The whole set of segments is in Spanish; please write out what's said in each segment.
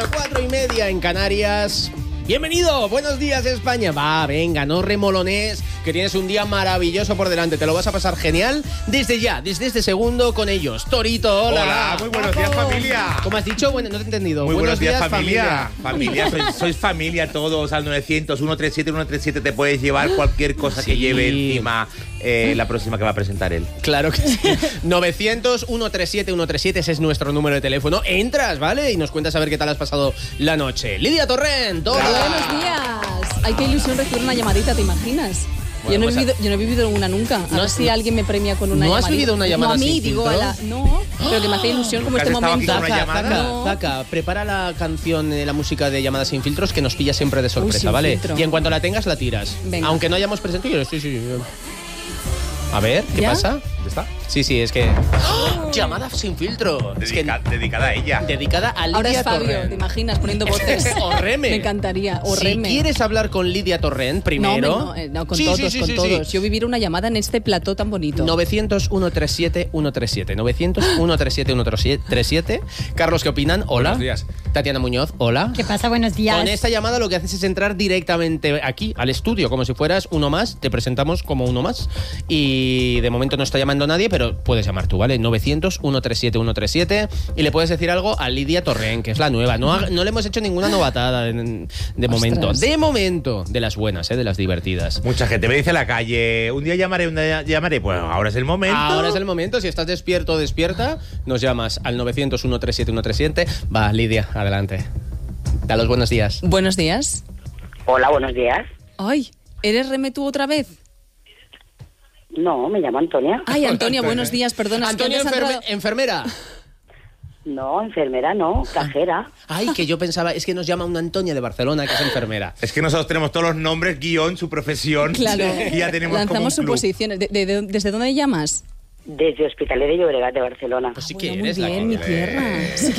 4:30 en Canarias. Bienvenido, buenos días España. Va, venga, no remolones, que tienes un día maravilloso por delante. Te lo vas a pasar genial desde ya, desde este segundo con ellos. Torito, hola. Hola, muy buenos días, familia. ¿Cómo has dicho? Bueno, no te he entendido. Muy buenos días, familia. Familia, sois familia todos. Al 900 137 137 te puedes llevar cualquier cosa que lleve encima la próxima que va a presentar él. Claro que sí. 900 137 137, ese es nuestro número de teléfono. Entras, ¿vale? Y nos cuentas a ver qué tal has pasado la noche. Lidia Torrent, hola. Buenos días. Ay, qué ilusión recibir una llamadita, ¿te imaginas? Bueno, yo no he vivido una nunca. A ver si alguien me premia con una ¿No llamadita. has vivido una llamada No, a mí, sin digo, filtro? no, pero que me hace ilusión como este momento. Zaka, prepara la canción, la música de Llamadas sin filtros que nos pilla siempre de sorpresa, sin ¿vale? filtro. Y en cuanto la tengas, la tiras. Venga. Aunque no hayamos presentado, sí. A ver, ¿qué ¿Ya? pasa? ¿Dónde está? Sí, es que... ¡Oh! Llamada sin filtro. Dedicada a ella. Dedicada a Lidia Ahora es Fabio, Torrent. ¿te imaginas? Poniendo voces. O Reme. Me encantaría. O Si Reme. quieres hablar con Lidia Torrent primero... No, con Sí, todos, sí, con sí, todos. sí. Yo vivir una llamada en este plató tan bonito. 900 137 137. 900 137 137. Carlos, ¿qué opinan? Hola. Buenos días. Tatiana Muñoz, hola. ¿Qué pasa? Buenos días. Con esta llamada lo que haces es entrar directamente aquí, al estudio, como si fueras uno más. Te presentamos como uno más. Y de momento no está llamando nadie, pero puedes llamar tú, ¿vale? 900 137 137. Y le puedes decir algo a Lidia Torrent, que es la nueva. No le hemos hecho ninguna novatada de momento. De momento, de las buenas, de las divertidas. Mucha gente me dice en la calle, un día llamaré. Pues ahora es el momento. Ahora es el momento. Si estás despierto o despierta, nos llamas al 900 137 137. Va, Lidia, adelante. Da los buenos días. Buenos días. Hola, buenos días. Ay, ¿eres Reme tú otra vez? No, me llamo Antonia. Ay, Antonia, buenos días, perdona. es que Antonio, antes ha entrado- enfermera. No, enfermera no, cajera. Ay, que yo pensaba, es que nos llama una Antonia de Barcelona, que es enfermera. Es que nosotros tenemos todos los nombres, guión, su profesión. Claro, Y ya tenemos como un lanzamos club. suposiciones. ¿Desde dónde llamas? Desde Hospitalet de Llobregat de Barcelona. Pues sí Bueno, que muy eres la bien, mi que... tierra.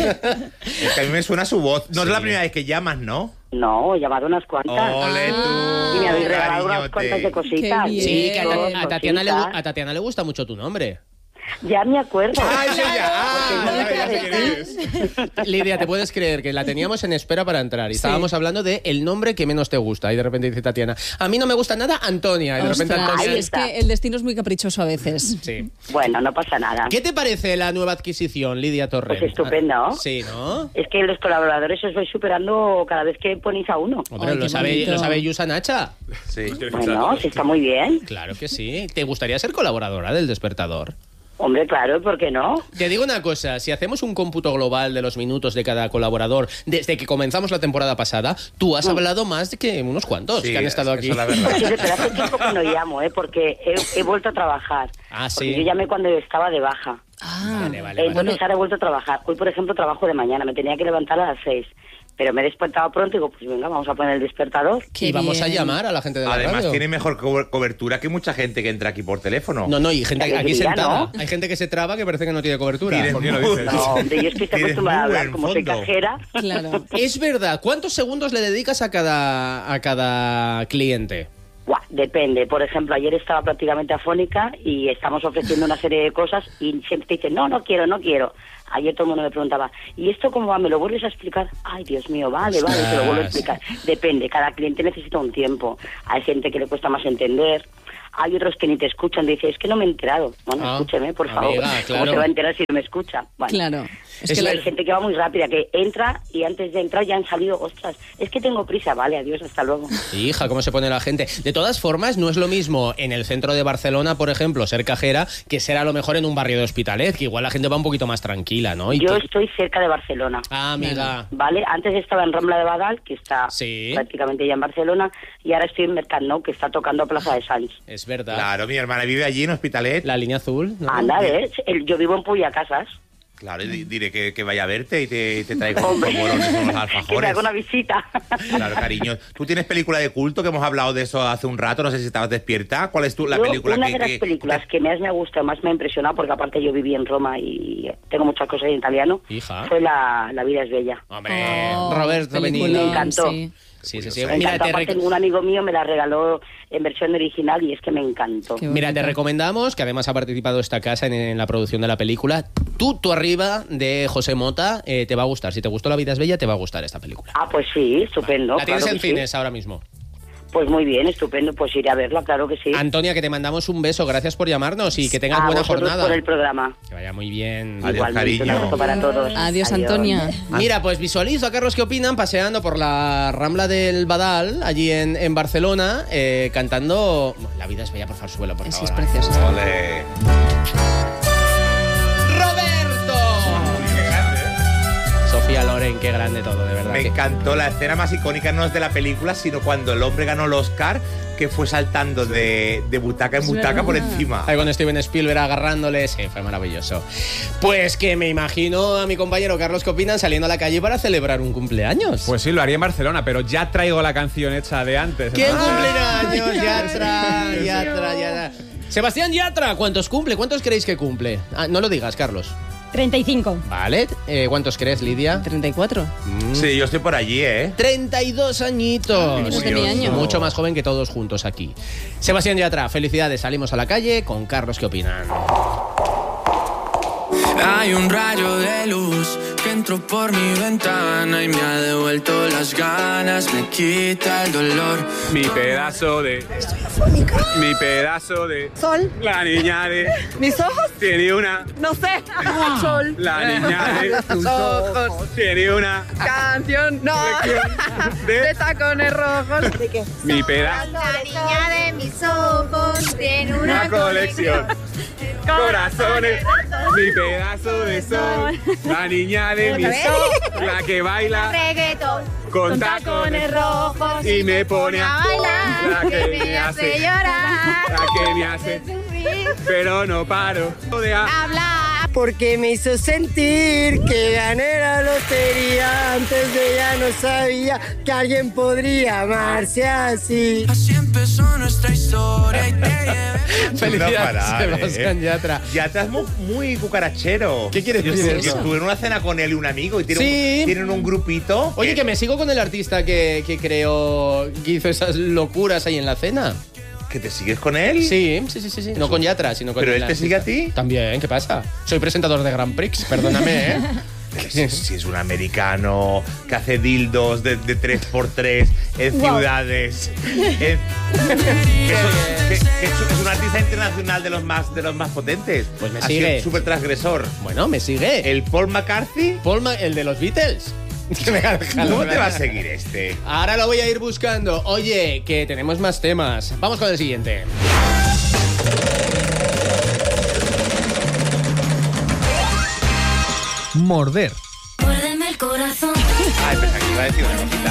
Es que a mí me suena su voz. No Sí. es la primera vez que llamas, ¿no? No, he llamado unas cuantas. Ole tú. Y me habéis regalado unas cariñote. cuantas de cositas. Qué bien. Sí, que Cositas. a Tatiana le gusta mucho tu nombre. Ya me acuerdo. ¡Ay, sí, ya! Porque yo Ya sé quién eres. Lidia, ¿te puedes creer que la teníamos en espera para entrar? Y Sí. estábamos hablando de el nombre que menos te gusta. Y de repente dice Tatiana, a mí no me gusta nada Antonia. Y de repente Ostras, Antonia... Ahí es está. que el destino es muy caprichoso a veces. Sí. Bueno, no pasa nada. ¿Qué te parece la nueva adquisición, Lidia Torrent? Pues estupendo. Sí, ¿no? Es que los colaboradores os vais superando cada vez que ponéis a uno. Hombre, Ay, lo qué sabe bonito. Yusa Nacha. Sí. Bueno, sí está muy bien. Claro que sí. ¿Te gustaría ser colaboradora del Despertador? Hombre, claro, ¿por qué no? Te digo una cosa, si hacemos un cómputo global de los minutos de cada colaborador desde que comenzamos la temporada pasada, tú has hablado más de que unos cuantos Sí, que han estado eso aquí. es la verdad. Sí, pero hace tiempo que no llamo, porque he vuelto a trabajar. Ah, Porque sí. yo llamé cuando estaba de baja. Ah, Vale. Entonces ahora he vuelto a trabajar. Hoy, por ejemplo, trabajo de mañana. Me tenía que levantar a las 6. Pero me he despertado pronto y digo, pues venga, vamos a poner el despertador. qué Y vamos a bien. llamar a la gente de la Además, radio. tiene mejor cobertura que mucha gente que entra aquí por teléfono. No, y gente Ya aquí diría, sentada. ¿no? Hay gente que se traba que parece que no tiene cobertura. Tienes ¿Por qué no muy- dices? No, hombre, yo es que estoy Tienes acostumbrada a muy hablar buen como soy fondo. cajera. Claro. Es verdad. ¿Cuántos segundos le dedicas a cada cliente? Buah, depende. Por ejemplo, ayer estaba prácticamente afónica y estamos ofreciendo una serie de cosas y siempre te dicen, no quiero. Ayer todo el mundo me preguntaba, ¿y esto cómo va? ¿Me lo vuelves a explicar? Ay, Dios mío, vale, te lo vuelvo a explicar. Depende, cada cliente necesita un tiempo. Hay gente que le cuesta más entender. Hay otros que ni te escuchan, dice, es que no me he enterado. Bueno, escúcheme, por favor. amiga, claro. ¿Cómo se va a enterar si no me escucha? Bueno. Claro. Es Es que la- Hay gente que va muy rápida, que entra y antes de entrar ya han salido, ostras, es que tengo prisa, vale, adiós, hasta luego. Hija, ¿cómo se pone la gente? De todas formas, no es lo mismo en el centro de Barcelona, por ejemplo, ser cajera, que ser a lo mejor en un barrio de Hospitalet, que igual la gente va un poquito más tranquila, ¿no? Y Yo tú- estoy cerca de Barcelona. Ah, amiga. ¿Vale? Antes estaba en Rambla de Badal, que está Sí. prácticamente ya en Barcelona, y ahora estoy en Mercat Nou, que está tocando Plaza de Sants. Es verdad. Claro, mi hermana vive allí en Hospitalet. La línea azul, ¿no? Anda, ¿ves? Yo vivo en Puyacasas. Claro, y diré que vaya a verte y te traiga unos Hombre, polvorones, unos que me alfajores. haga una visita. Claro, cariño. ¿Tú tienes película de culto? Que hemos hablado de eso hace un rato, no sé si estabas despierta. ¿Cuál es la Yo, película una que... de las películas que más me ha gustado, más me ha impresionado, porque aparte yo viví en Roma y tengo muchas cosas en italiano, Hija. fue La vida es bella. Hombre, Oh, Roberto peliculón, Benigni. Me encantó. sí. Sí. Me Mira, encantó. Aparte, un amigo mío me la regaló en versión original y es que me encantó. Qué Mira, te bonito. recomendamos, que además ha participado esta casa en la producción de la película, Tú arriba de José Mota, te va a gustar. Si te gustó La vida es bella, te va a gustar esta película. Ah, pues sí, estupendo. La tienes claro en que cines sí. ahora mismo. Pues muy bien, estupendo, pues iré a verla, claro que sí. Antonia, que te mandamos un beso, gracias por llamarnos y que tengas A buena vosotros jornada. por el programa. Que vaya muy bien. Adiós, Igualmente, un cariño. abrazo para todos. Adiós, Antonia. Mira, pues visualizo a Carlos ¿Qué opinan? Paseando por la Rambla del Badal, allí en Barcelona, cantando La vida es bella, por favor, suelo, por Sí, favor. es preciosa. Ole. ¡Roberto! Sofía Loren, qué grande todo, de verdad. Me que- encantó. La escena más icónica no es de la película, sino cuando el hombre ganó el Oscar, que fue saltando de butaca en butaca por encima. Ahí con Steven Spielberg agarrándole, sí, fue maravilloso. Pues que me imagino a mi compañero Carlos ¿Qué opinan? Saliendo a la calle para celebrar un cumpleaños. Pues sí, lo haría en Barcelona, pero ya traigo la canción hecha de antes. ¿Quién Ah. cumpleaños? Yatra. Sebastián Yatra, ¿cuántos cumple? ¿Cuántos creéis que cumple? Ah, no lo digas, Carlos. 35. Vale, ¿cuántos crees, Lidia? 34. Sí, yo estoy por allí, 32 añitos. Menos de mi año. Mucho más joven que todos juntos aquí. Sebastián Yatra, felicidades. Salimos a la calle con Carlos ¿Qué opinan? Hay un rayo de luz que entró por mi ventana y me ha devuelto las ganas, me quita el dolor. Mi pedazo de... Mi pedazo de... Sol. La niña de... Mis ojos. Tiene una... No sé. Sol. La niña de... Tus ojos. Tiene una... Canción. No. De... tacones rojos. ¿De qué? Mi pedazo... La niña de mis ojos tiene Una colección. Corazones. Mi pedazo de sol. La niña de mi sol. La que baila reggaetón con tacones rojos y me pone a bailar. La que me hace llorar. La que me hace... sufrir. Pero no paro de Hablar. Porque me hizo sentir que gané la lotería. Antes de ella no sabía que alguien podría amarse así. Así empezó nuestra historia y te llevé. Felicidades, No parar, Sebastián Yatra. Yatra es muy cucarachero. ¿Qué quieres Yo decir yo eso? estuve en una cena con él y un amigo y Sí. tienen un grupito. Oye, que me sigo con el artista que hizo esas locuras ahí en la cena. ¿Que te sigues con él? Sí. No con Yatra, sino con ¿Pero el él te sigue a ti? También, ¿qué pasa? Soy presentador de Grand Prix, perdóname, ¿eh? Si es un americano que hace dildos de 3x3 en ciudades. Que es un artista internacional de los más potentes. Pues me Ha sigue. sido súper transgresor. Bueno, me sigue. El Paul McCarthy. El de los Beatles. Que me ha dejado. ¿Cómo te va a seguir este? Ahora lo voy a ir buscando. Oye, que tenemos más temas. Vamos con el siguiente. Morder. Muérdeme el corazón. Ay, pensaba que iba a decir una cosita.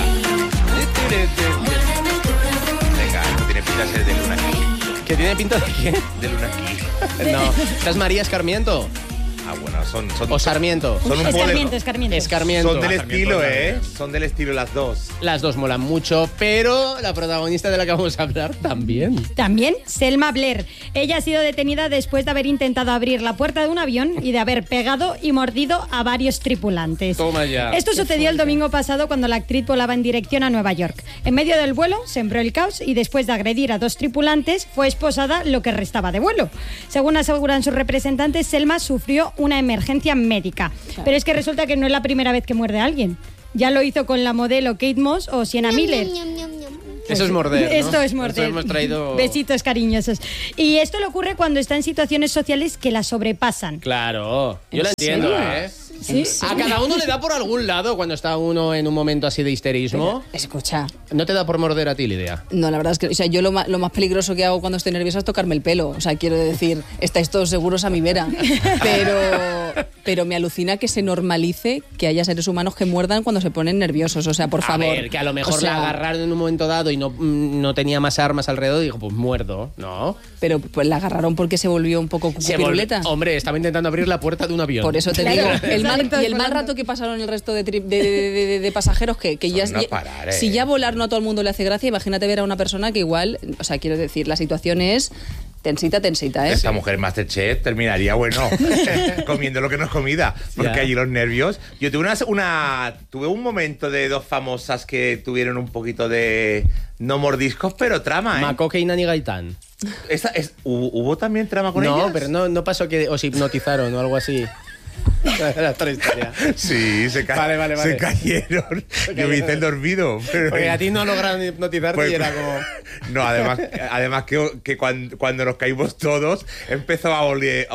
Venga, no tiene pinta de ser de Luna aquí. ¿Qué tiene pinta de qué? De Luna aquí. No. ¿Esta es María Escarmiento? Ah, bueno, son ¿O Sarmiento? Son un Escarmiento, poder- escarmiento. Escarmiento. Son del Sarmiento, estilo, ¿eh? Son del estilo las dos. Las dos molan mucho, pero la protagonista de la que vamos a hablar también. También Selma Blair. Ella ha sido detenida después de haber intentado abrir la puerta de un avión y de haber pegado y mordido a varios tripulantes. Toma ya. Esto sucedió el domingo pasado cuando la actriz volaba en dirección a Nueva York. En medio del vuelo sembró el caos y después de agredir a 2 tripulantes fue esposada lo que restaba de vuelo. Según aseguran sus representantes, Selma sufrió una emergencia médica. Pero es que resulta que no es la primera vez que muerde a alguien. Ya lo hizo con la modelo Kate Moss o Sienna Miller. Eso es morder, ¿no? Esto es morder. Esto hemos traído... Besitos cariñosos. Y esto le ocurre cuando está en situaciones sociales que la sobrepasan. Claro, yo la ¿En entiendo, serio? ¿eh? Sí. A cada uno le da por algún lado cuando está uno en un momento así de histerismo. Escucha, ¿No te da por morder a ti, Lidia? no, la verdad es que, o sea, yo lo más peligroso que hago cuando estoy nerviosa es tocarme el pelo. O sea, quiero decir, estáis todos seguros a mi vera. Pero me alucina que se normalice que haya seres humanos que muerdan cuando se ponen nerviosos. O sea, por favor. A ver, que a lo mejor O sea, la agarraron en un momento dado y no tenía más armas alrededor y dijo, pues muerdo, ¿no? Pero pues la agarraron porque se volvió un poco Se piruleta. Hombre, estaba intentando abrir la puerta de un avión. Por eso te Claro. digo, Salen todos y el mal volando. rato que pasaron el resto de pasajeros que ya, Son a parar, si ya volar no a todo el mundo le hace gracia, imagínate ver a una persona que igual, o sea, quiero decir, la situación es tensita, ¿eh? Esta mujer Masterchef terminaría, bueno, comiendo lo que no es comida. Porque Ya. allí los nervios. Yo tuve tuve un momento de 2 famosas que tuvieron un poquito de no mordiscos, pero trama, ¿eh? Macoque y Nani Gaitán. ¿Hubo también trama con No, ellas? pero no pasó que os hipnotizaron o algo así. La otra historia. Sí, se Vale. Se cayeron. Yo me hice el dormido. Porque a ti no lograron hipnotizarte Pues- y era como... No, además que cuando nos caímos todos, empezó a oler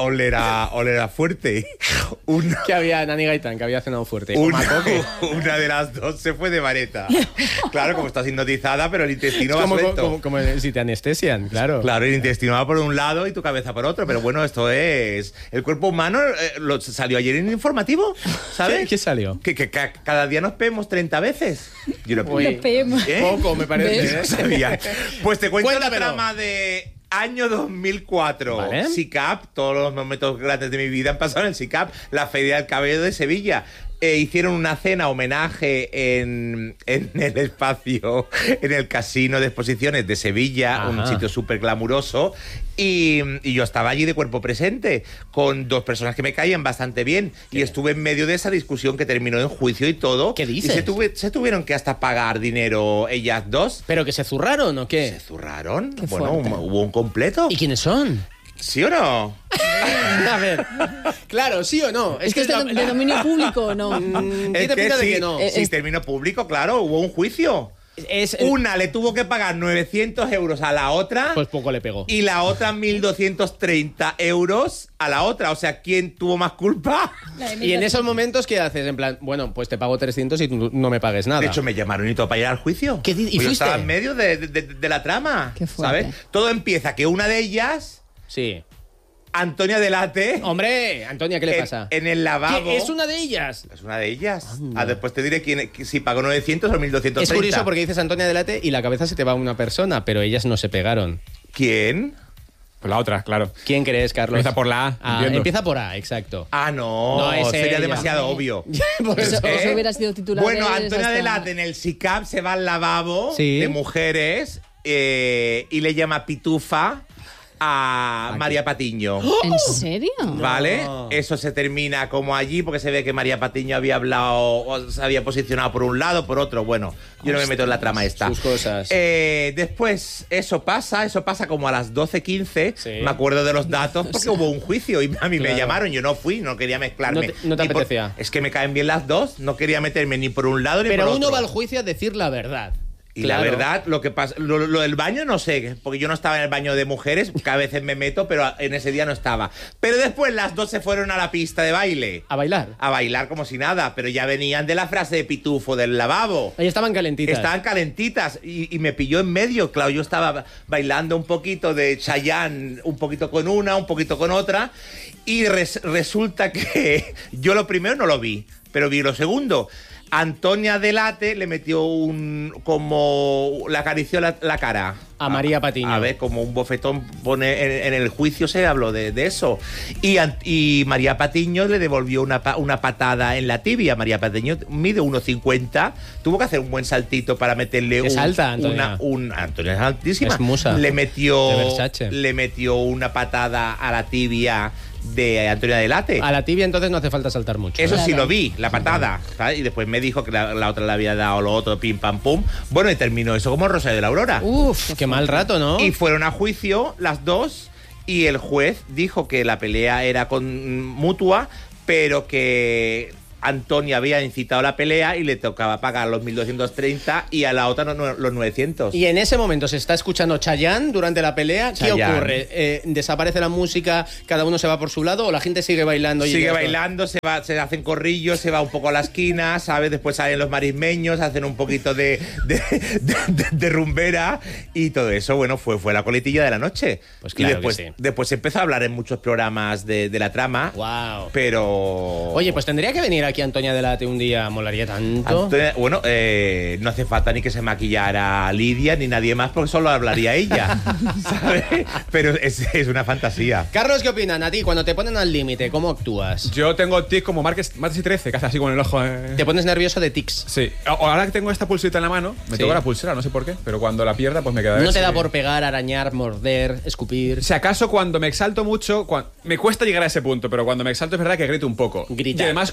a fuerte. Que había Nani Gaitán, que había cenado fuerte. O Una, Macoque. una de las dos se fue de vareta. Claro, como estás hipnotizada, pero el intestino Es va como, suelto. como si te anestesian, claro. Claro, el intestino va por un lado y tu cabeza por otro. Pero bueno, esto es... El cuerpo humano salió ayer en el informativo, ¿sabes? ¿Qué salió? Que cada día nos peemos 30 veces. Yo no Uy. Nos peemos. ¿Eh? Poco, me parece. Yo no sabía. Pues te cuento Cuéntamelo. la trama de año 2004. Vale. SICAP, todos los momentos grandes de mi vida han pasado en el SICAP, la Feria del Cabello de Sevilla. Hicieron una cena homenaje en el espacio, en el Casino de Exposiciones de Sevilla, Ajá. un sitio súper glamuroso. Y yo estaba allí de cuerpo presente, con dos personas que me caían bastante bien. Y estuve en medio de esa discusión que terminó en juicio y todo. ¿Qué dices? Y se tuvieron que hasta pagar dinero ellas dos. ¿Pero que se zurraron o qué? ¿Se zurraron? Qué Bueno, fuerte. hubo un completo. ¿Y quiénes son? ¿Sí o no? A ver, claro, ¿sí o no? Es que es de dominio público o no. ¿Qué te pinta de sí, que no? sí, terminó público, claro, hubo un juicio. Es, Una le tuvo que pagar 900 euros a la otra Pues poco le pegó. y la otra 1.230 euros a la otra. O sea, ¿quién tuvo más culpa? Y en esos momentos, ¿qué haces? En plan, bueno, pues te pago 300 y tú no me pagues nada. De hecho, me llamaron y todo para ir al juicio. ¿Qué di- y Pues yo fuiste? estaba en medio de la trama, Qué fuerte. ¿sabes? Todo empieza que una de ellas, Sí. Antonia Delate, Hombre, Antonia, ¿qué le pasa? en el lavabo... ¿Qué? ¿Es una de ellas? Es una de ellas. Después te diré si pagó 900 o 1.230. Es curioso porque dices Antonia Delate y la cabeza se te va a una persona, pero ellas no se pegaron. ¿Quién? Pues la otra, claro. ¿Quién crees, Carlos? Empieza por la A, entiendo. Empieza por A, exacto. Ah, no. No, es sería ella. demasiado obvio. Por Eso, eso. eso hubiera sido titular. Bueno, Antonia Delate en el SICAP se va al lavabo Sí. de mujeres y le llama pitufa a María Patiño. ¿En serio? ¿Vale? Eso se termina como allí porque se ve que María Patiño había hablado o se había posicionado por un lado, por otro. Bueno, yo no me meto en la trama esta. Sus cosas. Después, eso pasa como a las 12:15. Sí. Me acuerdo de los datos porque hubo un juicio y a mí me Claro. llamaron. Yo no fui, no quería mezclarme. No te Ni por- apetecía. Es que me caen bien las dos. No quería meterme ni por un lado ni Pero por uno otro. va al juicio a decir la verdad. Y Claro. la verdad, lo que pasa, lo del baño no sé, porque yo no estaba en el baño de mujeres, que a veces me meto, pero en ese día no estaba. Pero después las dos se fueron a la pista de baile. A bailar. A bailar como si nada, pero ya venían de la frase de pitufo del lavabo. Ahí estaban calentitas. Estaban calentitas y me pilló en medio. Claro, yo estaba bailando un poquito de Chayanne, un poquito con una, un poquito con otra. Y resulta que yo lo primero no lo vi, pero vi lo segundo. Antonia Delate le metió le acarició la cara. A María Patiño. A ver, como un bofetón pone en el juicio se habló de eso. Y María Patiño le devolvió una patada en la tibia. María Patiño mide 1,50. Tuvo que hacer un buen saltito para meterle Es alta, Antonia. Antonia es altísima. Es musa. Le De metió Versace. una patada a la tibia de Antonia Delate. A la tibia entonces no hace falta saltar mucho. Eso ¿eh? sí lo vi, la patada, ¿sabes? Y después me dijo que la otra le había dado lo otro, pim, pam, pum. Bueno, y terminó eso como Rosario de la Aurora. Uf, qué mal rato, ¿no? Y fueron a juicio las dos y el juez dijo que la pelea era mutua, pero que Antonia había incitado la pelea y le tocaba pagar los 1.230 y a la otra los 900. Y en ese momento se está escuchando Chayanne durante la pelea. ¿Qué Chayanne. ocurre? ¿Desaparece la música, cada uno se va por su lado o la gente sigue bailando? y Sigue ya bailando, se hacen corrillos, se va un poco a la esquina, ¿sabes? Después salen los marismeños, hacen un poquito de rumbera y todo eso, bueno, fue la coletilla de la noche. Pues claro y después, que sí. después se empezó a hablar en muchos programas de la trama, Wow. pero... Oye, pues tendría que venir aquí Antonia Delate un día, molaría tanto. Antonia, bueno, no hace falta ni que se maquillara Lidia ni nadie más porque solo hablaría ella, ¿sabes? Pero es una fantasía. Carlos, ¿qué opinan? A ti, cuando te ponen al límite, ¿cómo actúas? Yo tengo tic como martes y 13, casi así con el ojo. Te pones nervioso de tics. Sí. Ahora que tengo esta pulserita en la mano, me Sí. toca la pulsera, no sé por qué, pero cuando la pierda, pues me queda. No te da por pegar, arañar, morder, escupir. Si acaso cuando me exalto mucho, me cuesta llegar a ese punto, pero cuando me exalto es verdad que grito un poco. Grita. Y además, como hablo rápido,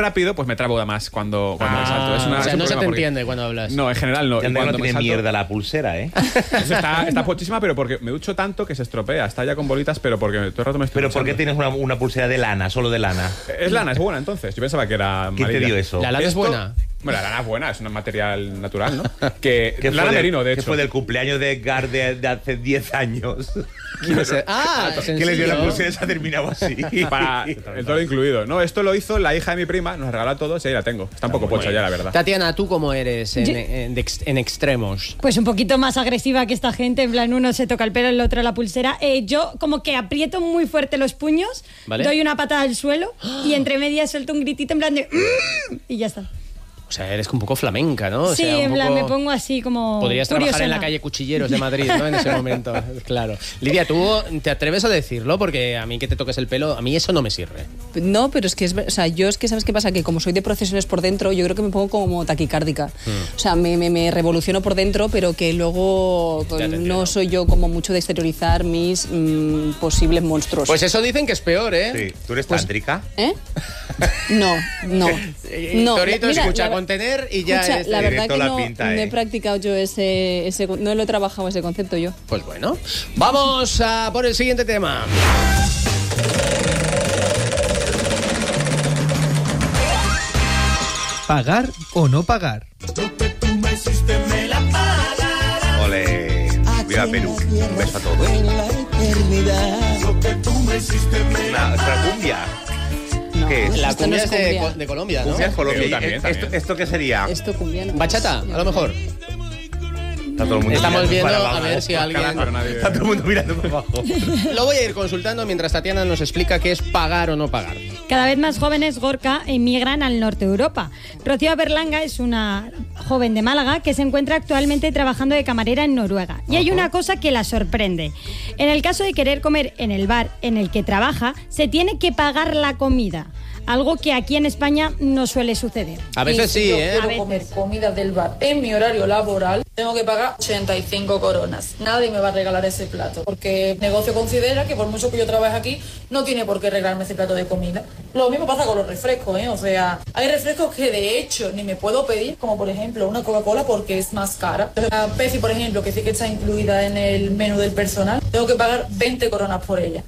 rápido, pues me trabo más cuando me salto. O sea, es un no se problema te porque- entiende cuando hablas. No, en general no. Ya Y no cuando me tiene salto- mierda la pulsera, ¿eh? Eso está pochísima, pero porque me ducho tanto que se estropea. Está ya con bolitas, pero porque todo el rato me estoy Pero ¿por qué duchando. tienes una pulsera de lana, solo de lana? Es lana, es buena entonces. Yo pensaba que era ¿Quién te amarilla. dio eso? La lana es Esto- buena. Bueno, la lana es buena, es un material natural, ¿no? Que ¿Qué lana fue merino, de ¿Qué hecho. fue del cumpleaños de Edgar de hace 10 años? ¿Es en ¿Qué le dio la serio? pulsera? Se ha terminado así. Para el todo incluido. No, esto lo hizo la hija de mi prima, nos regaló a todos y ahí la tengo. Está un poco pocha ya, la verdad. Tatiana, ¿tú cómo eres en extremos? Pues un poquito más agresiva que esta gente, en plan uno se toca el pelo, el otro la pulsera. Yo como que aprieto muy fuerte los puños, ¿Vale? doy una patada al suelo y entre medias suelto un gritito en plan de y ya está. O sea, eres un poco flamenca, ¿no? O Sí, sea, un en plan poco- me pongo así como Podrías trabajar en la curiosona. calle Cuchilleros de Madrid, ¿no? En ese momento, claro. Lidia, ¿tú te atreves a decirlo? Porque a mí que te toques el pelo, a mí eso no me sirve. No, pero es que o sea, yo es que ¿sabes qué pasa? Que como soy de procesiones por dentro, yo creo que me pongo como taquicárdica. O sea, me revoluciono por dentro, pero que luego Ya te entiendo. no soy yo como mucho de exteriorizar mis posibles monstruos. Pues eso dicen que es peor, ¿eh? Sí. ¿Tú eres tántrica? ¿Eh? No. Torito, Mira, escucha, la- contener y ya escucha, es... la verdad Tiene que toda no, la pinta, no he ¿eh? practicado yo no lo he trabajado ese concepto yo. Pues bueno, vamos a por el siguiente tema. ¿Pagar o no pagar? Ole. Viva Perú. Un beso a todos. Una cumbia. ¿Qué es? La Esto no cumbia es es cumbia. de Colombia, ¿no? Cumbia es Colombia. Perú también, ¿Esto, también. ¿Esto qué sería? Esto cumbiano. Bachata, a lo mejor. Está todo el mundo Estamos mirando viendo para a abajo. ver si alguien... Pero nadie- Está todo el mundo mirando para abajo. Lo voy a ir consultando mientras Tatiana nos explica qué es pagar o no pagar. Cada vez más jóvenes Gorka emigran al norte de Europa. Rocío Berlanga es una joven de Málaga que se encuentra actualmente trabajando de camarera en Noruega. Y hay una cosa que la sorprende. En el caso de querer comer en el bar en el que trabaja, se tiene que pagar la comida. Algo que aquí en España no suele suceder. A veces sí, yo ¿eh? quiero A veces. comer comida del bar en mi horario laboral, tengo que pagar 85 coronas. Nadie me va a regalar ese plato, porque el negocio considera que por mucho que yo trabaje aquí, no tiene por qué regalarme ese plato de comida. Lo mismo pasa con los refrescos, ¿eh? O sea, hay refrescos que de hecho ni me puedo pedir, como por ejemplo una Coca-Cola porque es más cara. La Pepsi, por ejemplo, que sí que está incluida en el menú del personal, tengo que pagar 20 coronas por ella.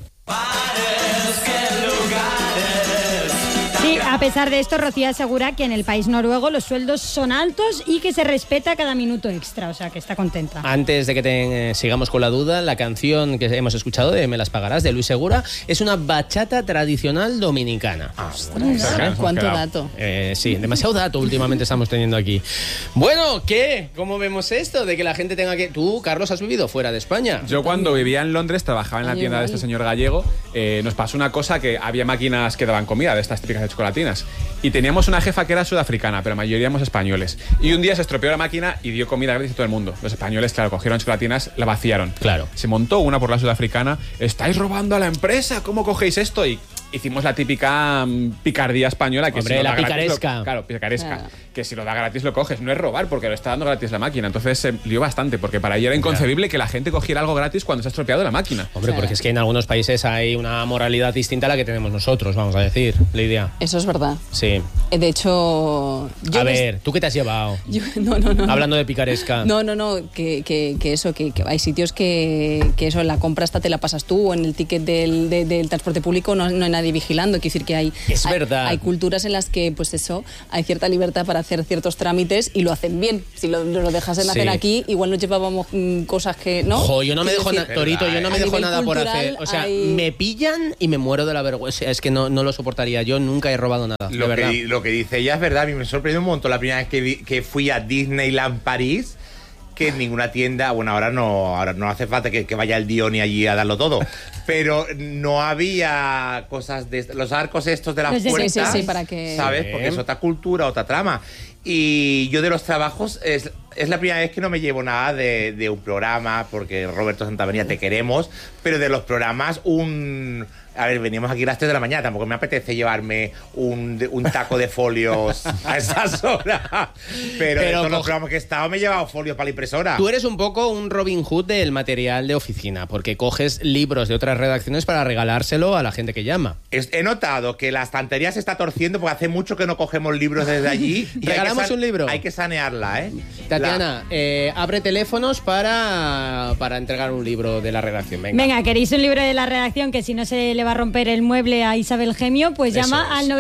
Sí, a pesar de esto, Rocío asegura que en el país noruego los sueldos son altos y que se respeta cada minuto extra, o sea que está contenta. Antes de que sigamos con la duda, la canción que hemos escuchado de Me las pagarás, de Luis Segura, es una bachata tradicional dominicana. ¿Cuánto quedado. dato? Sí, demasiado dato últimamente estamos teniendo aquí. Bueno, ¿qué? ¿Cómo vemos esto de que la gente tenga que... Tú, Carlos, has vivido fuera de España. Yo cuando vivía en Londres, trabajaba en la Ay, tienda de igual. este señor gallego, nos pasó una cosa que había máquinas que daban comida, de estas típicas de chocolatinas. Y teníamos una jefa que era sudafricana, pero la mayoría éramos españoles. Y un día se estropeó la máquina y dio comida gratis a todo el mundo. Los españoles, claro, cogieron chocolatinas, la vaciaron. Claro. Se montó una por la sudafricana. ¿Estáis robando a la empresa? ¿Cómo cogéis esto? Y hicimos la típica picardía española. Que Hombre, si lo la da gratis, picaresca. claro, picaresca. Claro. Que si lo da gratis lo coges. No es robar porque lo está dando gratis la máquina. Entonces se lió bastante porque para ella era inconcebible que la gente cogiera algo gratis cuando se ha estropeado la máquina. Hombre, porque es que en algunos países hay una moralidad distinta a la que tenemos nosotros, vamos a decir, Lidia. Eso es verdad. Sí. De hecho... A ver, ¿tú qué te has llevado? No. Hablando de picaresca. No, que eso, que hay sitios que eso, en la compra hasta te la pasas tú, o en el ticket del transporte público no hay nadie vigilando. Quiere decir que hay verdad. Hay culturas en las que, pues eso, hay cierta libertad para hacer ciertos trámites y lo hacen bien. Si lo dejas en hacer Sí. aquí, igual nos llevábamos cosas que, ¿no? Jo, yo no me Quiero dejo decir, nada, Torito, yo no me a dejo nivel nada por cultural hacer. O sea, hay- me pillan y me muero de la vergüenza. Es que no lo soportaría. Yo nunca he robado nada, de verdad. Lo que dice ella es verdad. A mí me sorprendió un montón la primera vez que fui a Disneyland París, que en ninguna tienda, bueno, ahora no hace falta que vaya el Dioni allí a darlo todo, pero no había cosas de los arcos estos de las Los de- puertas, sí, para que- ¿sabes? Sí. Porque es otra cultura, otra trama. Y yo de los trabajos es la primera vez que no me llevo nada de un programa, porque Roberto Santamaría te queremos, pero de los programas A ver, venimos aquí a las 3 de la mañana, tampoco me apetece llevarme un taco de folios a esas horas. Pero de todos los programas que he estado me he llevado folios para la impresora. Tú eres un poco un Robin Hood del material de oficina, porque coges libros de otras redacciones para regalárselo a la gente que llama. He notado que la estantería se está torciendo porque hace mucho que no cogemos libros desde allí. Regalamos un libro. Hay que sanearla, ¿eh? Tatiana, abre teléfonos para entregar un libro de la redacción. Venga, ¿queréis un libro de la redacción que si no se le va a romper el mueble a Isabel Gemio? Pues llama al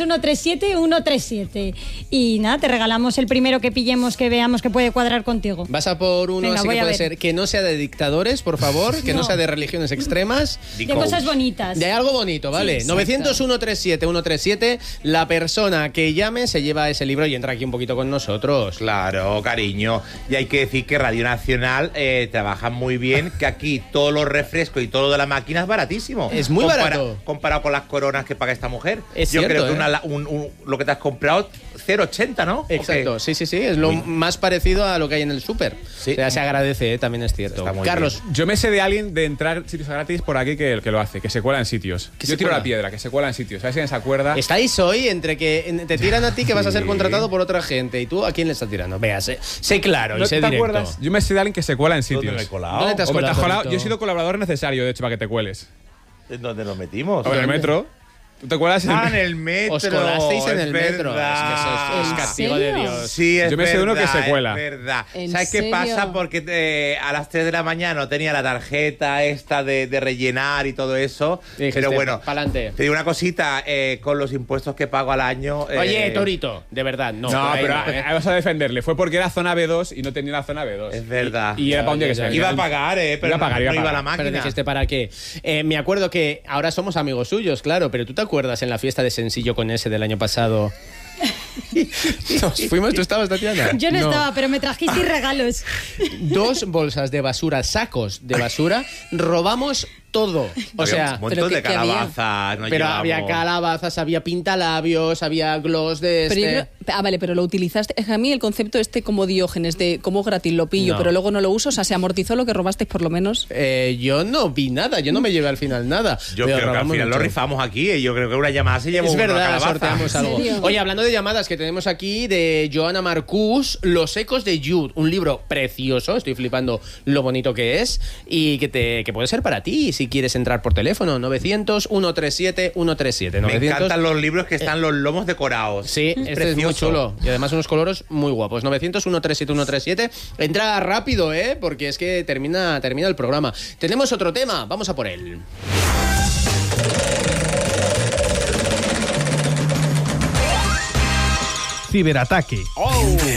900-137-137. Y nada, te regalamos el primero que pillemos, que veamos que puede cuadrar contigo. Vas a por uno así que puede ser que no sea de dictadores, por favor, que no sea de religiones extremas. De cosas bonitas. De algo bonito, ¿vale? Sí, 900-137-137. La persona que llame se lleva ese libro y entra aquí un poquito con nosotros. Claro, cariño. Y hay que decir que Radio Nacional trabaja muy bien, que aquí todos los refrescos y todo lo de la máquina es baratísimo. Es muy barato. Comparado con las coronas que paga esta mujer. Es Yo cierto, creo que lo que te has comprado, 0,80, ¿no? Exacto, sí. Es lo más parecido a lo que hay en el súper. Sí. O sea, se agradece, también es cierto. Carlos, yo me sé de alguien de entrar sitios gratis por aquí que lo hace, que se cuela en sitios. Yo tiro la piedra, que se cuela en sitios. A ver si alguien se acuerda. Estáis hoy entre que te tiran a ti que vas a ser contratado por otra gente y tú a quién le estás tirando. Vea, sé claro y sé directo. ¿Te acuerdas? Yo me sé de alguien que se cuela en sitios. ¿Dónde me he colado? ¿Dónde te has colado? Yo he sido colaborador necesario, de hecho, para que te cueles. ¿En dónde nos metimos? En el metro. ¿Tú te acuerdas? En el metro. Os colasteis en el metro. Es que eso es castigo de Dios. Sí, es yo me sé de uno que se cuela. Es verdad. ¿Sabes qué pasa? Porque a las 3 de la mañana no tenía la tarjeta esta de rellenar y todo eso. Dijiste, pero bueno, pa'lante. Te digo una cosita, con los impuestos que pago al año. Oye, Torito, de verdad, no. No, pero vas a defenderle. Fue porque era zona B2 y no tenía la zona B2. Es verdad. Y era para un día que se iba a pagar, pero iba a pagar, no iba a la máquina. Pero dijiste, ¿para qué? Me acuerdo que ahora somos amigos suyos, claro, pero ¿tú te acuerdas en la fiesta de Sencillo con ese del año pasado? Nos fuimos, ¿tú estabas, Tatiana? Yo no estaba, pero me trajisteis regalos. 2 bolsas de basura, sacos de basura, robamos todo. O sea, un montón de calabazas. Pero había calabazas, había pintalabios, había gloss de este. Vale, pero lo utilizaste. Es que a mí el concepto como Diógenes de como gratis lo pillo, pero luego no lo uso. O sea, se amortizó lo que robasteis por lo menos. Yo no vi nada, yo no me llevé al final nada. Yo creo que al final lo rifamos aquí. Yo creo que una llamada se llevó una calabaza. Es verdad, sorteamos algo. Oye, hablando de llamadas, que tenemos aquí de Joana Marcús, Los ecos de Jude, un libro precioso, estoy flipando lo bonito que es y que puede ser para ti si quieres entrar por teléfono. 900-137-137. Me encantan los libros que están los lomos decorados. Sí, este es muy chulo y además unos colores muy guapos. 900-137-137. Entra rápido, porque es que termina el programa. Tenemos otro tema, vamos a por él. Ciberataque. ¡Oh!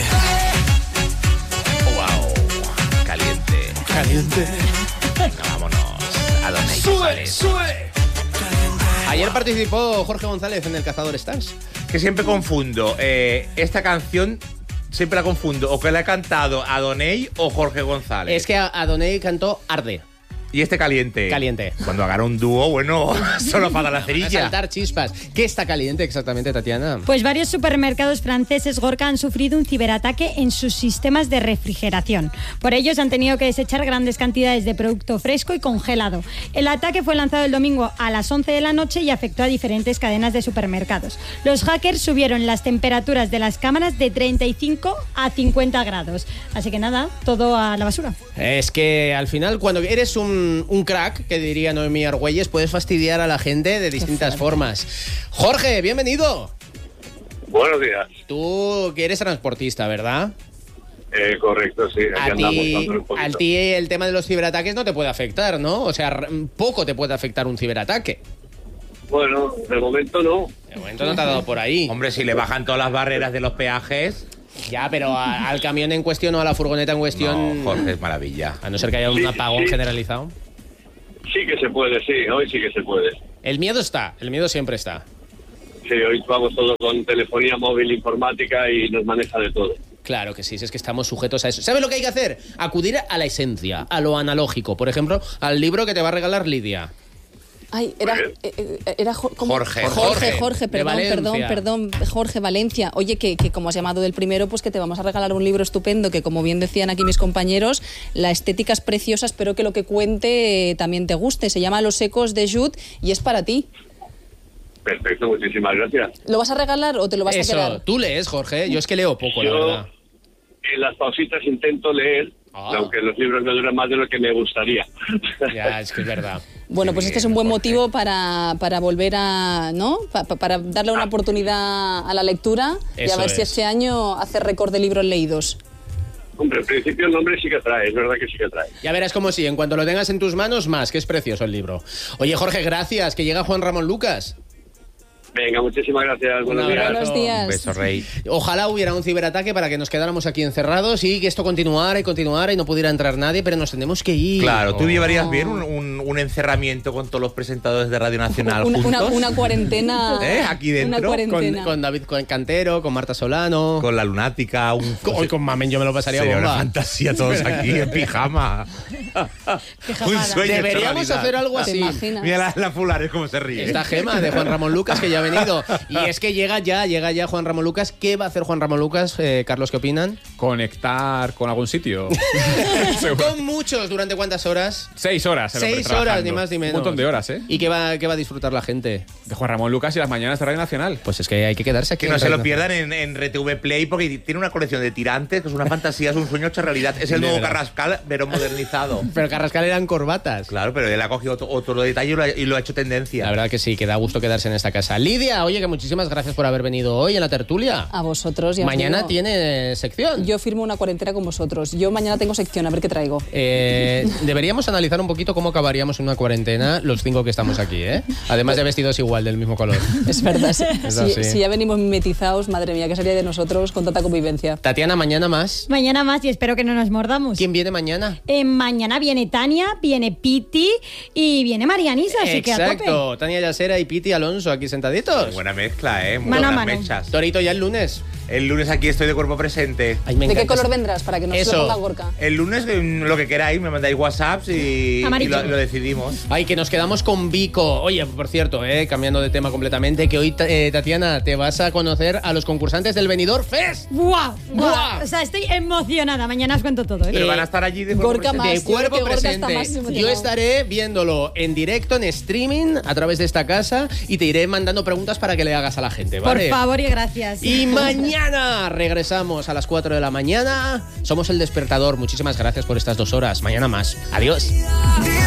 ¡Wow! Caliente. Venga, vámonos. ¿A dónde hay? ¡Sube! Ayer participó Jorge González en el Cazador Stars. Que siempre confundo. Esta canción siempre la confundo. O que la ha cantado Adoney o Jorge González. Es que Adoney cantó Arde. Y este Caliente. Caliente. Cuando hagan un dúo, bueno, solo para la cerilla. A saltar chispas. ¿Qué está caliente exactamente, Tatiana? Pues varios supermercados franceses, Gorka, han sufrido un ciberataque en sus sistemas de refrigeración. Por ellos han tenido que desechar grandes cantidades de producto fresco y congelado. El ataque fue lanzado el domingo a las 11 de la noche y afectó a diferentes cadenas de supermercados. Los hackers subieron las temperaturas de las cámaras de 35 a 50 grados. Así que nada, todo a la basura. Es que al final, cuando eres un crack, que diría Noemí Argüelles, puedes fastidiar a la gente de distintas formas. Jorge, bienvenido. Buenos días. Tú que eres transportista, ¿verdad? Correcto, sí. Aquí a ti el tema de los ciberataques no te puede afectar, ¿no? O sea, poco te puede afectar un ciberataque. Bueno, de momento no. De momento no te ha dado por ahí. Hombre, si le bajan todas las barreras de los peajes... Ya, pero al camión en cuestión o a la furgoneta en cuestión... No, Jorge, es maravilla. A no ser que haya un apagón generalizado. Sí que se puede, sí. Hoy sí que se puede. El miedo siempre está. Sí, hoy vamos todos con telefonía móvil, informática y nos maneja de todo. Claro que sí, es que estamos sujetos a eso. ¿Sabes lo que hay que hacer? Acudir a la esencia, a lo analógico. Por ejemplo, al libro que te va a regalar Lidia. Ay, era ¿cómo? Jorge, perdón, Jorge Valencia. Oye, que como has llamado del primero, pues que te vamos a regalar un libro estupendo, que como bien decían aquí mis compañeros, la estética es preciosa, espero que lo que cuente también te guste. Se llama Los ecos de Jude y es para ti. Perfecto, muchísimas gracias. ¿Lo vas a regalar o te lo vas a quedar? Tú lees, Jorge. Yo es que leo poco, la verdad. En las pausitas intento leer, aunque los libros me duran más de lo que me gustaría. Ya, es que es verdad. Bueno, pues este es un buen motivo para volver a, ¿no? Para darle una oportunidad a la lectura y a ver si este año hace récord de libros leídos. Hombre, en principio el nombre sí que trae, es verdad que sí que trae. Ya verás como sí, en cuanto lo tengas en tus manos, más, que es precioso el libro. Oye, Jorge, gracias, que llega Juan Ramón Lucas. Venga, muchísimas gracias. Buenos días. Un beso, Rey. Ojalá hubiera un ciberataque para que nos quedáramos aquí encerrados y que esto continuara y no pudiera entrar nadie, pero nos tenemos que ir. Claro, ¿tú llevarías bien un encerramiento con todos los presentadores de Radio Nacional juntos? Una cuarentena. Aquí dentro. Una cuarentena. Con David Cantero, con Marta Solano. Con la lunática. Con Mamen yo me lo pasaría sería bomba. una fantasía todos aquí en pijama. Un sueño. Deberíamos hacer algo así. Mira la Fulares cómo se ríe. Esta gema de Juan Ramón Lucas que ya ha venido. Y es que llega ya Juan Ramón Lucas. ¿Qué va a hacer Juan Ramón Lucas, Carlos? ¿Qué opinan? Conectar con algún sitio. Con muchos. ¿Durante cuántas horas? 6 horas. 6 horas, ni más ni menos. Un montón de horas, ¿eh? ¿Y qué va a disfrutar la gente? De Juan Ramón Lucas y las mañanas de Radio Nacional. Pues es que hay que quedarse aquí. Que no se lo pierdan en RTV Play porque tiene una colección de tirantes que es una fantasía, es un sueño hecho realidad. Es el nuevo Carrascal, pero modernizado. Pero Carrascal eran corbatas. Claro, pero él ha cogido otro detalle y lo ha hecho tendencia. La verdad que sí, que da gusto quedarse en esta casa. Lidia, oye, que muchísimas gracias por haber venido hoy en la tertulia. A vosotros. Mañana tiene sección. Yo firmo una cuarentena con vosotros. Yo mañana tengo sección, a ver qué traigo. Deberíamos analizar un poquito cómo acabaríamos en una cuarentena los 5 que estamos aquí, ¿eh? Además de vestidos igual, del mismo color. Es verdad. Si ya venimos mimetizados, madre mía, ¿qué sería de nosotros con tanta convivencia? Tatiana, mañana más. Mañana más y espero que no nos mordamos. ¿Quién viene mañana? Mañana viene Tania, viene Piti y viene Marianisa, así que a tope. Exacto, Tania Yasera y Piti Alonso aquí sentaditos. Buena mezcla, ¿eh? Muy Mano a buenas mano. mechas. Torito, ya el lunes. El lunes aquí estoy de cuerpo presente. Ay, me ¿De qué encanta. color vendrás? Para que no se lo ponga Gorka. El lunes lo que queráis, me mandáis WhatsApps y lo decidimos. Ay, que nos quedamos con Vico. Oye, por cierto, cambiando de tema completamente, que hoy, Tatiana, te vas a conocer a los concursantes del Benidorm Fest. ¡Buah! O sea, estoy emocionada. Mañana os cuento todo, ¿eh? Pero van a estar allí de cuerpo Gorka presente. más. De cuerpo Yo creo que Gorka está presente. más Yo estaré viéndolo en directo, en streaming, a través de esta casa y te iré mandando preguntas para que le hagas a la gente, ¿vale? Por favor y gracias. Y mañana regresamos a las 4 de la mañana. Somos El Despertador. Muchísimas gracias por estas 2 horas. Mañana más. Adiós.